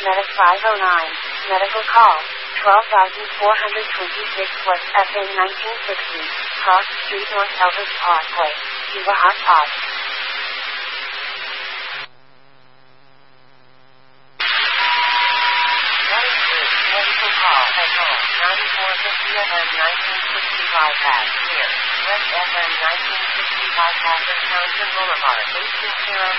Meta 509, medical call, 12,426 West FM 1960, Cross Street North Elvis Parkway, Cuba Hot Pot. Medical call, echo, 9450 FM 1960 bypass, here, West FM 1960 bypass of Townsend Boulevard, 1802.